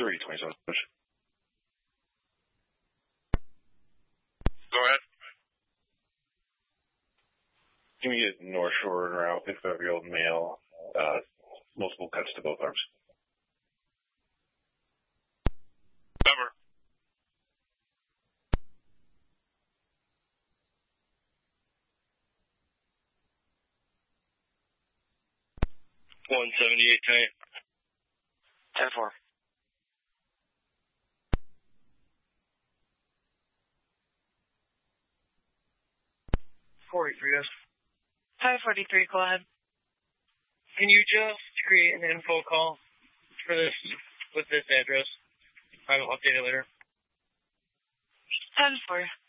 327. Go ahead. Can we get North Shore en route, 55-year-old male, multiple cuts to both arms? Cover. $178 tight. 10-4. 43, yes. Hi, 43, go ahead. Can you just create an info call for this with this address? I will update it later. 10-4.